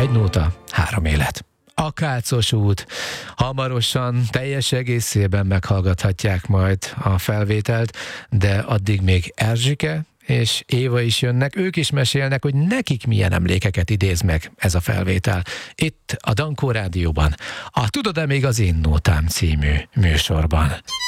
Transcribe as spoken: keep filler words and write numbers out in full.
Egy nóta, három élet. A Kácos út. Hamarosan teljes egészében meghallgathatják majd a felvételt, de addig még Erzsike és Éva is jönnek, ők is mesélnek, hogy nekik milyen emlékeket idéz meg ez a felvétel. Itt a Dankó Rádióban, a Tudod-e még az én nótám című műsorban.